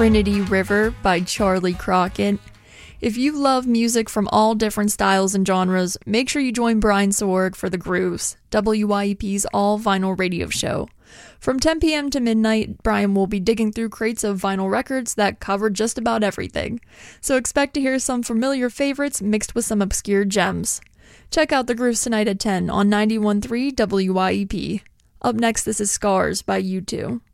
Trinity River by Charlie Crockett. If you love music from all different styles and genres, make sure you join Brian Sword for The Grooves, WYEP's all-vinyl radio show. From 10 p.m. to midnight, Brian will be digging through crates of vinyl records that cover just about everything. So expect to hear some familiar favorites mixed with some obscure gems. Check out The Grooves tonight at 10 on 91.3 WYEP. Up next, this is Scars by U2.